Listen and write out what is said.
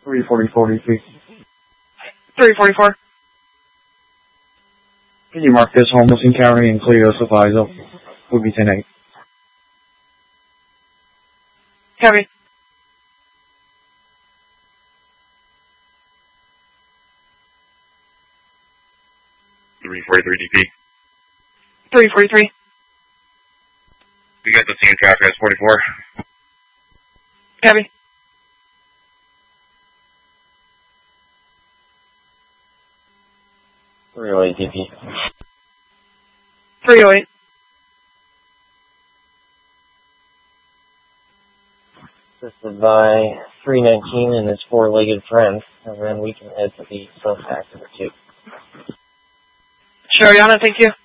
344 DP. 344. Can you mark this homeless and carrying Cleo Safizo? Would be 10-8. Copy. DP. 343. We got the scene traffic as 44. Copy. DP. 308. Assisted by 319 and his four-legged friend, and then we can head to the self-active 2. Shariana, thank you.